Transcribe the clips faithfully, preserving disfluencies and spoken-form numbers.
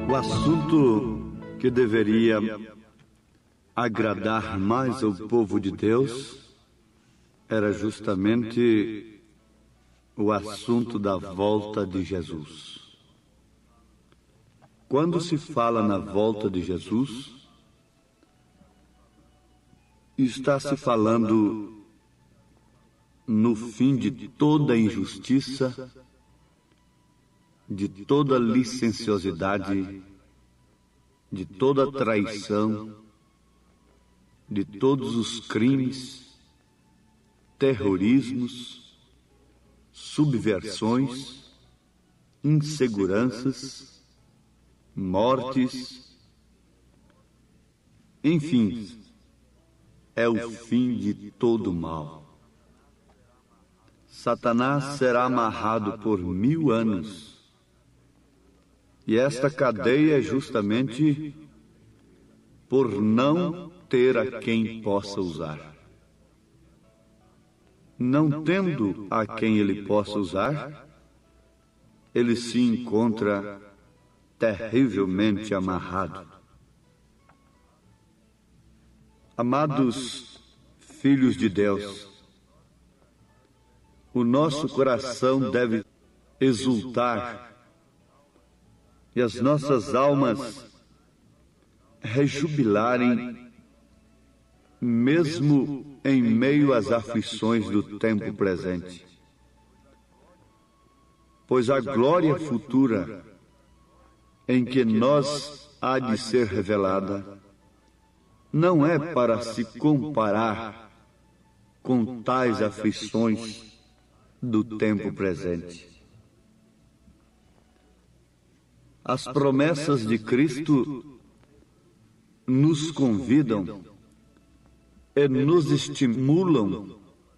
O assunto que deveria agradar mais ao povo de Deus era justamente o assunto da volta de Jesus. Quando se fala na volta de Jesus, está se falando no fim de toda injustiça, de toda licenciosidade, de toda traição, de todos os crimes, terrorismos, subversões, inseguranças, mortes, enfim, é o fim de todo mal. Satanás será amarrado por mil anos. E esta cadeia é justamente por não ter a quem possa usar. Não tendo a quem ele possa usar, ele se encontra terrivelmente amarrado. Amados filhos de Deus, o nosso coração deve exultar e as nossas almas rejubilarem, mesmo em meio às aflições do tempo presente. Pois a glória futura em que nós há de ser revelada não é para se comparar com tais aflições do tempo presente. As promessas de Cristo nos convidam e nos estimulam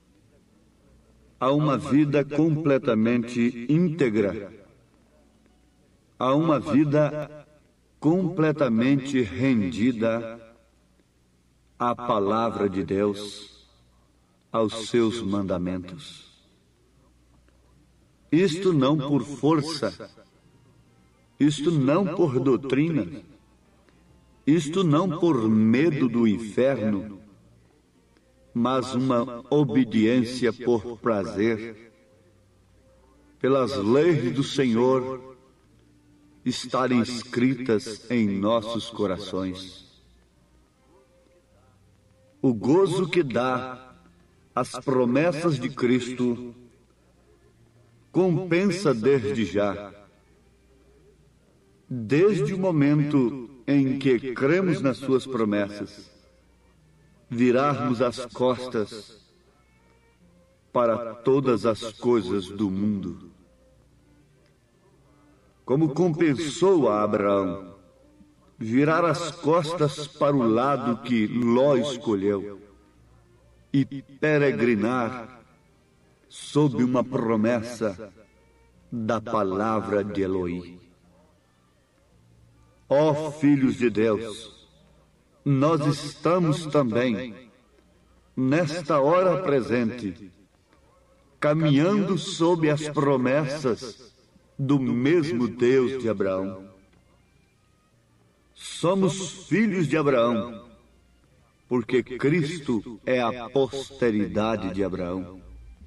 a uma vida completamente íntegra, a uma vida completamente rendida à palavra de Deus, aos seus mandamentos. Isto não por força, isto não por doutrina, isto não por medo do inferno, mas uma obediência por prazer, pelas leis do Senhor estarem escritas em nossos corações. O gozo que dá as promessas de Cristo compensa desde já. Desde o momento em que cremos nas suas promessas, virarmos as costas para todas as coisas do mundo. Como compensou a Abraão virar as costas para o lado que Ló escolheu e peregrinar sob uma promessa da palavra de Elohim. Ó filhos de Deus, nós estamos também, nesta hora presente, caminhando sob as promessas do mesmo Deus de Abraão. Somos filhos de Abraão, porque Cristo é a posteridade de Abraão.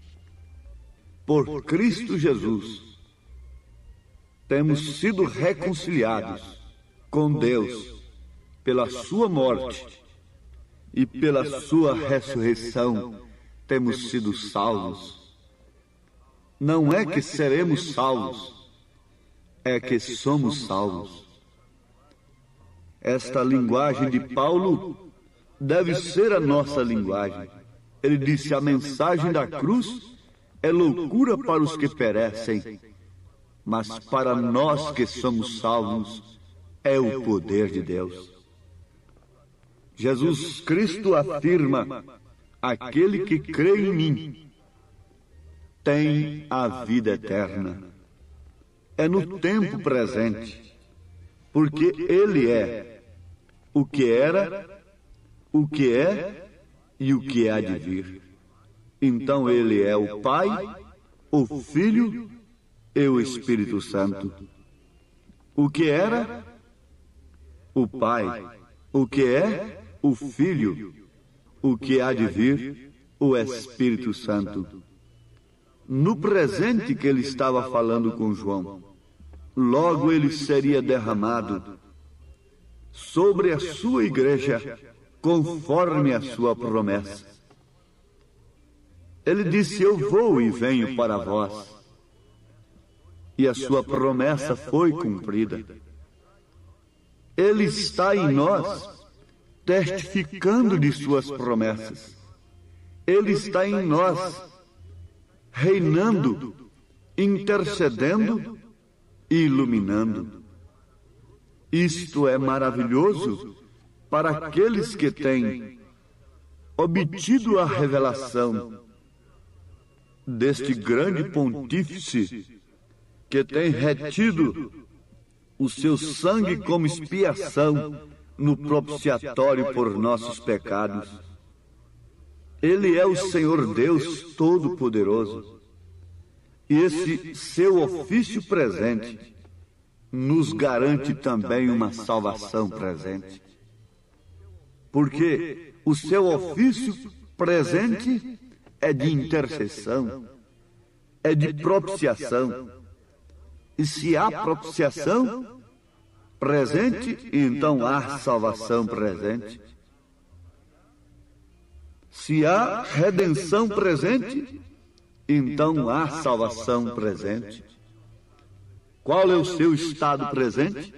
Por Cristo Jesus, temos sido reconciliados com Deus pela sua morte e pela sua ressurreição temos sido salvos. Não é que seremos salvos, é que somos salvos. Esta linguagem de Paulo deve ser a nossa linguagem. Ele disse: a mensagem da cruz é loucura para os que perecem, mas para nós que somos salvos é o poder de Deus. Jesus Cristo afirma: aquele que crê em mim tem a vida eterna. É no tempo presente, porque Ele é o que era, o que é e o que há de vir. Então Ele é o Pai, o Filho e o Espírito Santo. O que era, o Pai, o que é, o Filho, o que há de vir, o Espírito Santo. No presente que ele estava falando com João, logo ele seria derramado sobre a sua igreja, conforme a sua promessa. Ele disse: eu vou e venho para vós. E a sua promessa foi cumprida. Ele está em nós, testificando de suas promessas. Ele está em nós, reinando, intercedendo e iluminando. Isto é maravilhoso para aqueles que têm obtido a revelação deste grande pontífice que tem retido o seu sangue como expiação no propiciatório por nossos pecados. Ele é o Senhor Deus Todo-Poderoso. E esse seu ofício presente nos garante também uma salvação presente. Porque o seu ofício presente é de intercessão, é de propiciação. E se há propiciação presente, então há salvação presente. Se há redenção presente, então há salvação presente. Qual é o seu estado presente?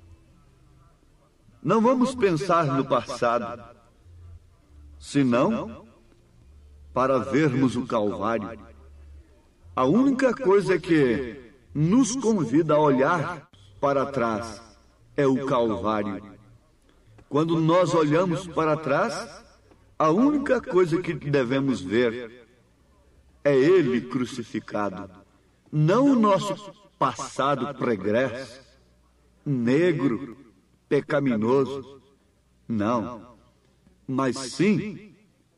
Não vamos pensar no passado, senão para vermos o Calvário. A única coisa que nos convida a olhar para trás é o Calvário. Quando nós olhamos para trás, a única coisa que devemos ver é Ele crucificado, não o nosso passado pregresso, negro, pecaminoso, não, mas sim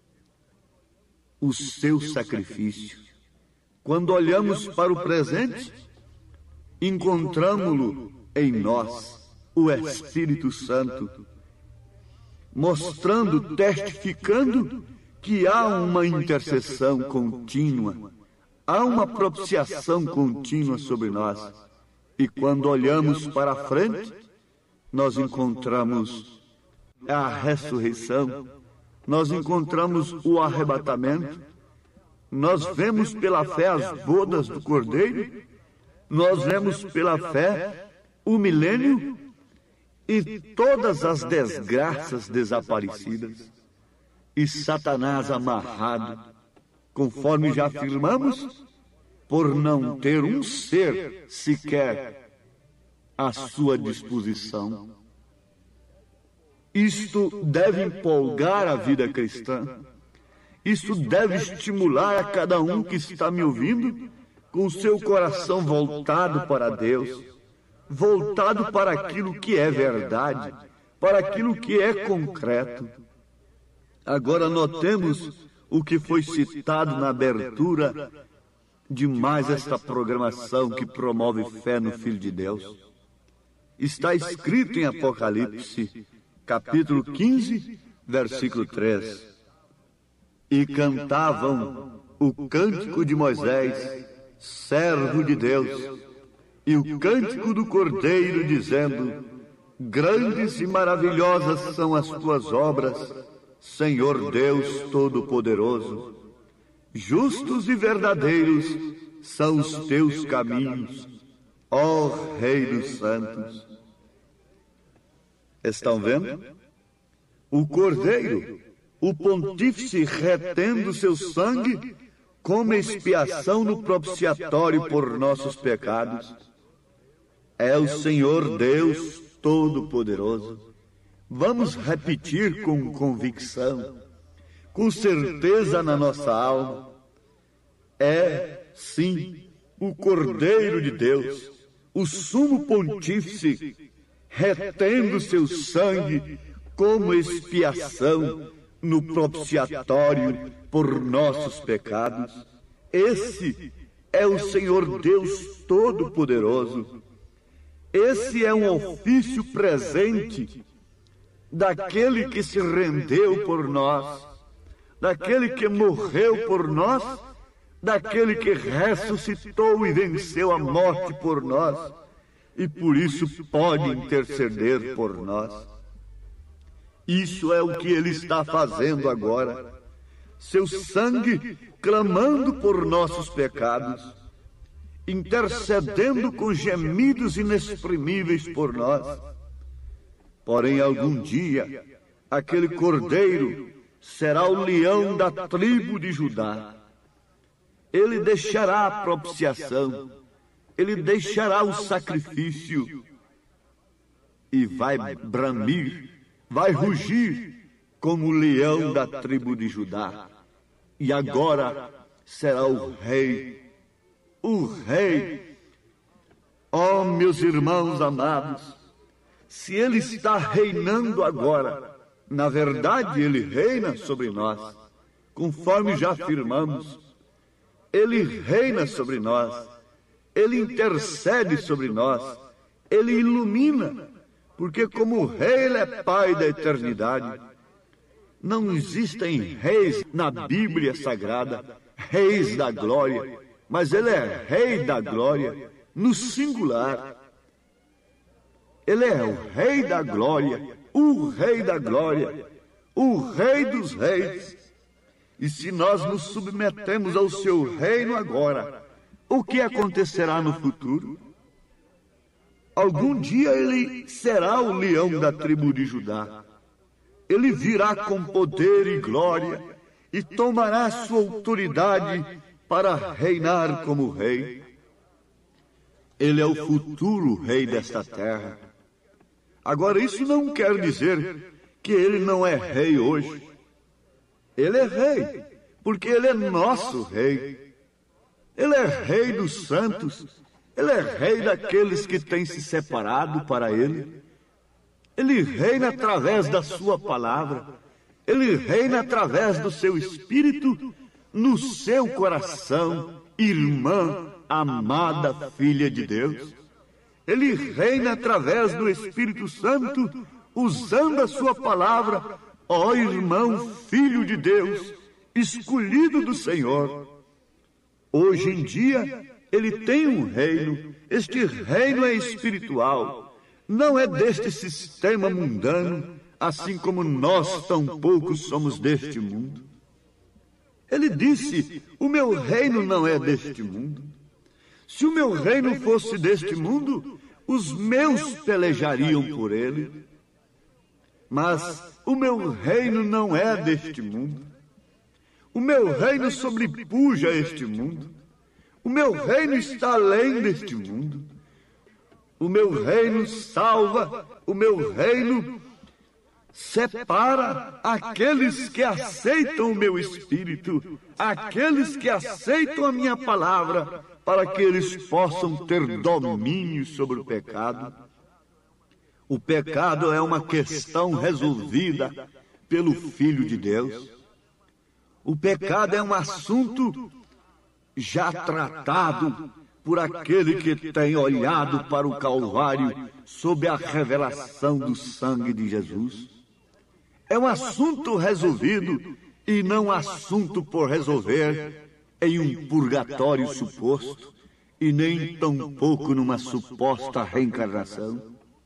o seu sacrifício. Quando olhamos para o presente, encontramo-lo em nós, o Espírito Santo, mostrando, testificando que há uma intercessão contínua, há uma propiciação contínua sobre nós. E quando olhamos para a frente, nós encontramos a ressurreição, nós encontramos o arrebatamento, nós vemos pela fé as bodas do Cordeiro, nós vemos pela fé o milênio e todas as desgraças desaparecidas, e Satanás amarrado, conforme já afirmamos, por não ter um ser sequer à sua disposição. Isto deve empolgar a vida cristã, isto deve estimular a cada um que está me ouvindo, com seu coração voltado para Deus, voltado para aquilo que é verdade, para aquilo que é concreto. Agora notemos o que foi citado na abertura de mais esta programação que promove fé no Filho de Deus. Está escrito em Apocalipse, capítulo quinze, versículo três. E cantavam o cântico de Moisés, servo de Deus, e o cântico do Cordeiro, dizendo: grandes e maravilhosas são as tuas obras, Senhor Deus Todo-Poderoso. Justos e verdadeiros são os teus caminhos, ó Rei dos Santos. Estão vendo? O Cordeiro, o pontífice retendo seu sangue como expiação no propiciatório por nossos pecados, é o Senhor Deus Todo-Poderoso. Vamos repetir com convicção, com certeza na nossa alma: é, sim, o Cordeiro de Deus, o sumo pontífice, retendo seu sangue como expiação no propiciatório por nossos pecados. Esse é o Senhor Deus Todo-Poderoso. Esse é um ofício presente daquele que se rendeu por nós, daquele que morreu por nós, daquele que ressuscitou e venceu a morte por nós, e por isso pode interceder por nós. Isso é o que ele está fazendo agora. Seu sangue clamando por nossos pecados, intercedendo com gemidos inexprimíveis por nós. Porém, algum dia, aquele cordeiro será o leão da tribo de Judá. Ele deixará a propiciação, ele deixará o sacrifício e vai bramir, vai rugir como o leão da tribo de Judá. E agora será o rei, o rei. Oh, meus irmãos amados, se ele está reinando agora, na verdade ele reina sobre nós, conforme já afirmamos. Ele reina sobre nós, ele intercede sobre nós, ele ilumina, porque como rei ele é pai da eternidade. Não existem reis na Bíblia Sagrada, reis da glória, mas ele é rei da glória no singular. Ele é o rei da glória, o rei da glória, o rei dos reis. E se nós nos submetemos ao seu reino agora, o que acontecerá no futuro? Algum dia ele será o leão da tribo de Judá. Ele virá com poder e glória e tomará sua autoridade para reinar como rei. Ele é o futuro rei desta terra. Agora, isso não quer dizer que ele não é rei hoje. Ele é rei, porque ele é nosso rei. Ele é rei dos santos. Ele é rei daqueles que têm se separado para ele. Ele reina através da sua palavra. Ele reina através do seu espírito no seu coração, irmã, amada filha de Deus. Ele reina através do Espírito Santo, usando a sua palavra, ó irmão, filho de Deus, escolhido do Senhor. Hoje em dia, ele tem um reino. Este reino é espiritual. Não é deste sistema mundano, assim como nós tampouco somos deste mundo. Ele disse, o meu reino não é deste mundo. Se o meu reino fosse deste mundo, os meus pelejariam por ele. Mas o meu reino não é deste mundo. O meu reino sobrepuja este mundo. O meu reino está além deste mundo. O meu reino salva, o meu reino separa aqueles que aceitam o meu espírito, aqueles que aceitam a minha palavra, para que eles possam ter domínio sobre o pecado. O pecado é uma questão resolvida pelo Filho de Deus. O pecado é um assunto já tratado por aquele que tem olhado para o Calvário sob a revelação do sangue de Jesus. É um assunto resolvido e não assunto por resolver em um purgatório suposto e nem tampouco numa suposta reencarnação.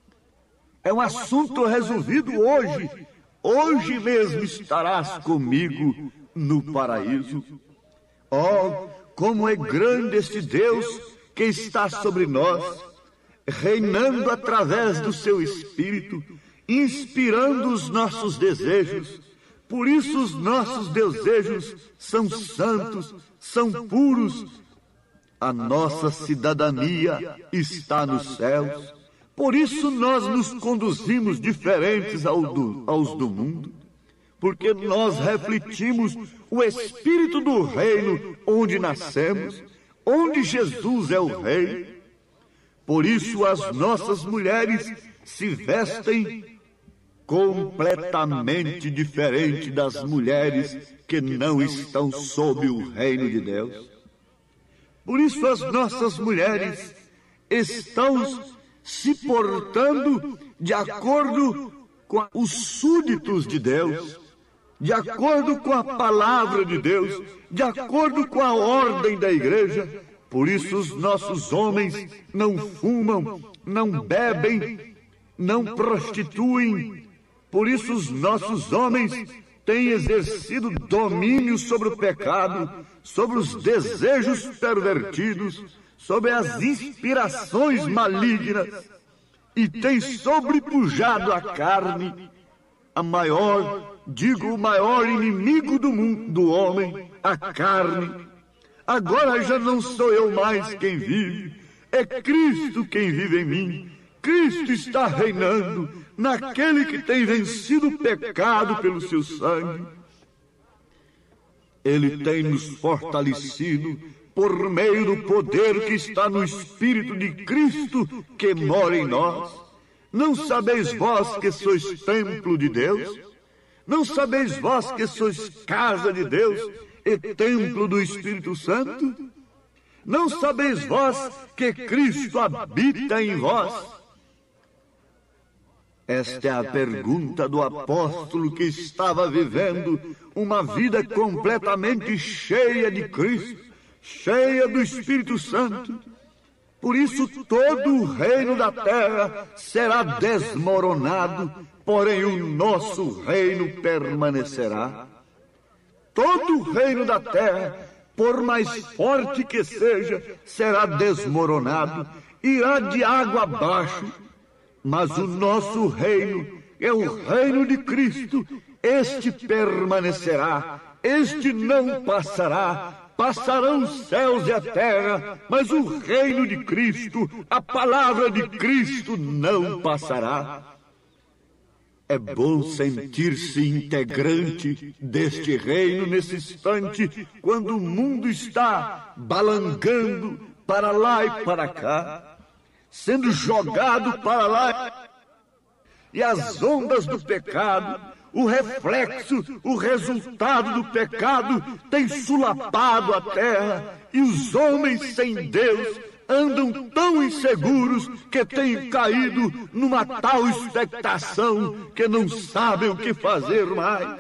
É um assunto resolvido hoje. Hoje mesmo estarás comigo no paraíso. Oh, como é grande este Deus que está sobre nós, reinando através do seu Espírito, inspirando os nossos desejos. Por isso os nossos desejos são santos, são puros. A nossa cidadania está nos céus. Por isso nós nos conduzimos diferentes ao do, aos do mundo. Porque nós refletimos o Espírito do reino onde nascemos, onde Jesus é o Rei. Por isso as nossas mulheres se vestem completamente diferente das mulheres que não estão sob o reino de Deus. Por isso as nossas mulheres estão se portando de acordo com os súditos de Deus, de acordo com a palavra de Deus, de acordo com a ordem da igreja. Por isso os nossos homens não fumam, não bebem, não prostituem. Por isso os nossos homens têm exercido domínio sobre o pecado, sobre os desejos pervertidos, sobre as inspirações malignas, e têm sobrepujado a carne, a maior, digo, o maior inimigo do mundo, do homem, a carne. Agora já não sou eu mais quem vive, é Cristo quem vive em mim. Cristo está reinando naquele que tem vencido o pecado pelo seu sangue. Ele tem nos fortalecido por meio do poder que está no Espírito de Cristo que mora em nós. Não sabeis vós que sois templo de Deus? Não sabeis vós que sois casa de Deus e templo do Espírito Santo? Não sabeis vós que Cristo habita em vós? Esta é a pergunta do apóstolo que estava vivendo uma vida completamente cheia de Cristo, cheia do Espírito Santo. Por isso todo o reino da terra será desmoronado, porém o nosso reino permanecerá. Todo o reino da terra, por mais forte que seja, será desmoronado, irá de água abaixo. Mas o nosso reino é o reino de Cristo. Este permanecerá, este não passará. Passarão os céus e a terra, mas o reino de Cristo, a palavra de Cristo não passará. É bom sentir-se integrante deste reino nesse instante, quando o mundo está balangando para lá e para cá, sendo jogado para lá, e as ondas do pecado, o reflexo, o resultado do pecado tem sulapado a terra, e os homens sem Deus andam tão inseguros que têm caído numa tal expectação que não sabem o que fazer mais.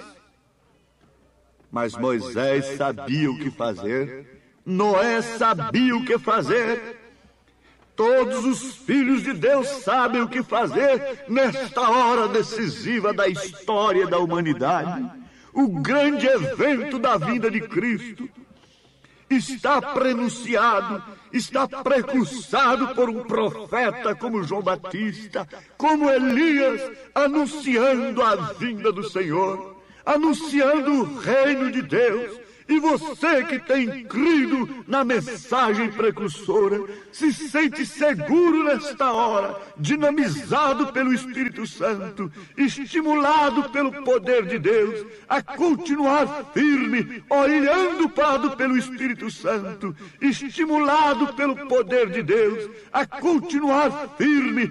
Mas Moisés sabia o que fazer, Noé sabia o que fazer. Todos os filhos de Deus sabem o que fazer nesta hora decisiva da história da humanidade. O grande evento da vinda de Cristo está prenunciado, está precursado por um profeta como João Batista, como Elias, anunciando a vinda do Senhor, anunciando o reino de Deus. E você que tem crido na mensagem precursora, se sente seguro nesta hora, dinamizado pelo Espírito Santo, estimulado pelo poder de Deus, a continuar firme, olhando pelo Espírito Santo, estimulado pelo poder de Deus, a continuar firme,